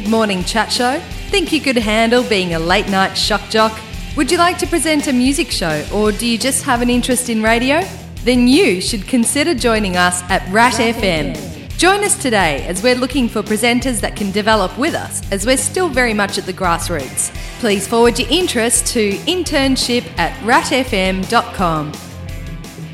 mid-morning chat show? Think you could handle being a late-night shock jock? Would you like to present a music show, or do you just have an interest in radio? Then you should consider joining us at Rat FM. Join us today as we're looking for presenters that can develop with us, as we're still very much at the grassroots. Please forward your interest to internship@ratfm.com.